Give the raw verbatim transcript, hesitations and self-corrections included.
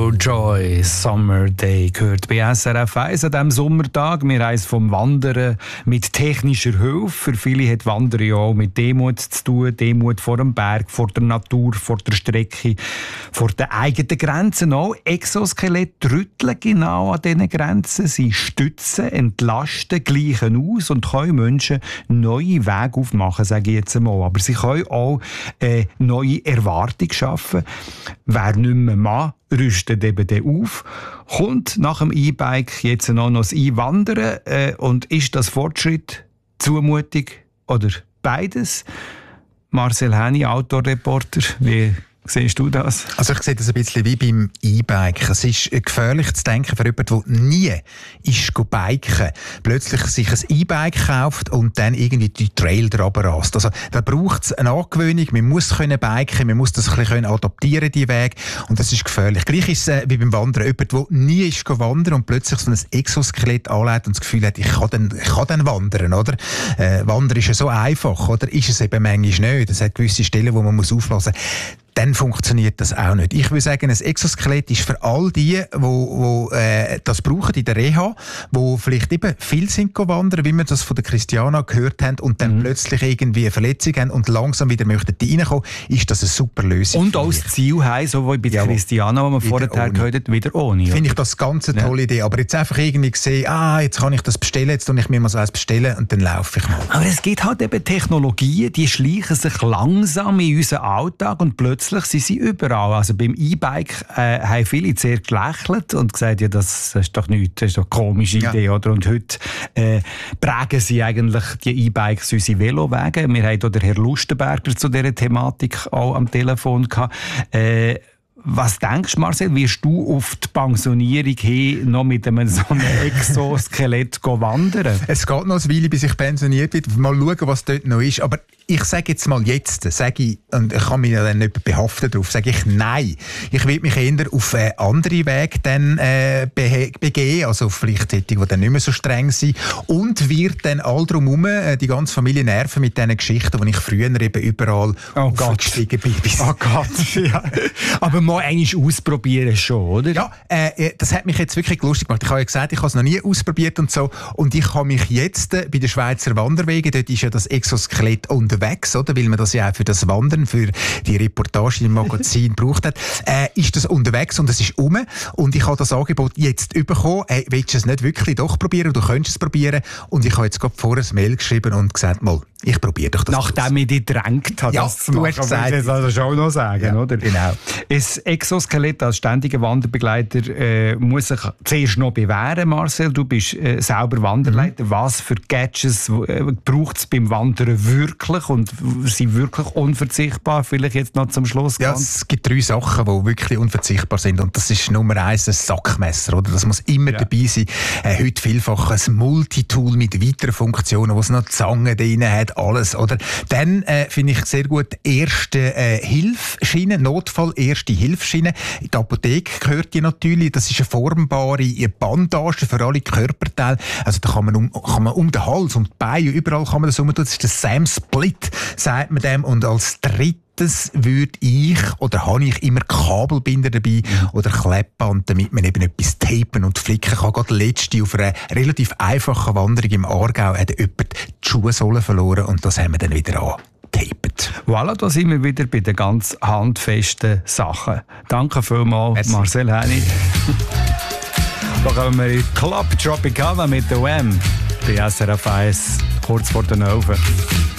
Joy, Summer Day, gehört bei S R F eins an diesem Sommertag. Wir haben es vom Wandern mit technischer Hilfe. Für viele hat Wandern ja auch mit Demut zu tun. Demut vor dem Berg, vor der Natur, vor der Strecke, vor den eigenen Grenzen auch. Exoskelett rütteln genau an diesen Grenzen. Sie stützen, entlasten, gleichen aus und können Menschen neue Wege aufmachen, sage ich jetzt einmal. Aber sie können auch eine neue Erwartung schaffen. Wer nicht mehr Mann rüstet eben dann auf, kommt nach dem E-Bike jetzt noch das E-Wandern äh, und ist das Fortschritt, Zumutung oder beides? Marcel Häni, Outdoor-Reporter, wie siehst du das? Also ich sehe das ein bisschen wie beim E-Bike. Es ist gefährlich zu denken für jemanden, der nie ist biken, plötzlich sich ein E-Bike kauft und dann irgendwie die Trail drüber rast. Also da braucht es eine Angewöhnung, man muss können biken, man muss das ein bisschen adaptieren, die Weg, und das ist gefährlich. Gleich ist es äh, wie beim Wandern. Jemand, der nie ist wandern und plötzlich so ein Exoskelett anlegt und das Gefühl hat, ich kann dann, ich kann dann wandern, oder? Äh, Wandern ist ja so einfach, oder? Ist es eben manchmal nicht. Es hat gewisse Stellen, wo man muss auflassen muss. Dann funktioniert das auch nicht. Ich würde sagen, ein Exoskelett ist für all die, die, die äh, das brauchen in der Reha, die vielleicht eben viel sind wandern, wie wir das von der Christiana gehört haben, und dann mhm. plötzlich irgendwie eine Verletzung haben und langsam wieder möchten reinkommen, ist das eine super Lösung. Und auch das Ziel haben, so wie bei der Christiana, die wir vorher gehört haben, wieder ohne. Finde ich das ganz eine tolle ja. Idee. Aber jetzt einfach irgendwie sehen, ah, jetzt kann ich das bestellen, jetzt tue ich mir mal so eins bestellen und dann laufe ich mal. Aber es gibt halt eben Technologien, die schleichen sich langsam in unseren Alltag und plötzlich sind sie überall. Also beim E-Bike äh, haben viele sehr gelächelt und gesagt, ja, das ist doch nichts, das ist doch eine komische Idee. Ja. Oder? Und heute äh, prägen sie eigentlich die E-Bikes unsere Velowege. Wir haben hier den Herrn Lustenberger zu dieser Thematik auch am Telefon gehabt. Äh, Was denkst du, Marcel, wirst du auf die Pensionierung hin noch mit einem so einem Exoskelett wandern? Es geht noch eine Weile, bis ich pensioniert bin. Mal schauen, was dort noch ist. Aber ich sage jetzt mal jetzt, sage ich, und ich kann mich ja dann nicht behaften darauf, sage ich nein. Ich will mich eher auf äh, andere Wege dann, äh, be- begeben, also vielleicht solche, die dann nicht mehr so streng sind, und wird dann all drumherum äh, die ganze Familie nerven mit diesen Geschichten, die ich früher eben überall oh aufgestiegen bin. Oh Gott, ja. Aber mal einmal ausprobieren schon, oder? Ja, äh, das hat mich jetzt wirklich lustig gemacht. Ich habe ja gesagt, ich habe es noch nie ausprobiert und so, und ich habe mich jetzt äh, bei den Schweizer Wanderwegen, dort ist ja das Exoskelett unterwegs, oder? Weil man das ja auch für das Wandern, für die Reportage im Magazin braucht hat, äh, ist das unterwegs und es ist um. Und ich habe das Angebot jetzt bekommen. Hey, willst du es nicht wirklich doch probieren? Du könntest es probieren. Und ich habe jetzt gerade vorher ein Mail geschrieben und gesagt, mal, ich probiere doch das. Nachdem ich dich gedrängt habe, ja, das zu machen, du hast gesagt, das also schon noch sagen, ja, oder? Genau. Das Exoskelett als ständiger Wanderbegleiter äh, muss sich zuerst noch bewähren, Marcel. Du bist äh, selber Wanderleiter. Mhm. Was für Gadgets äh, braucht es beim Wandern wirklich und sind wirklich unverzichtbar? Vielleicht jetzt noch zum Schluss. Ja, es gibt drei Sachen, die wirklich unverzichtbar sind. Und das ist Nummer eins ein Sackmesser. Oder? Das muss immer ja. dabei sein. Äh, heute vielfach ein Multitool mit weiteren Funktionen, wo es noch Zangen drin hat, alles. Oder? Dann äh, finde ich sehr gut erste äh, Hilfsschiene, Notfall erste Hilfsschiene. In der Apotheke gehört die natürlich. Das ist eine formbare Bandage für alle Körperteile. Also da kann man um, kann man um den Hals, um die Beine, überall kann man das umtun. Das ist der Sam Split, sagt man dem. Und als drittes würde ich, oder habe ich immer Kabelbinder dabei oder Kleppband, damit man eben etwas tapen und flicken kann. Gerade letzte auf einer relativ einfachen Wanderung im Aargau hat jemand die Schuhsohle verloren und das haben wir dann wieder angetapet. Voilà, da sind wir wieder bei den ganz handfesten Sachen. Danke vielmals, Merci. Marcel Häni. Da kommen wir in Club Tropicana mit der W A M bei S R F eins, kurz vor den Ofen.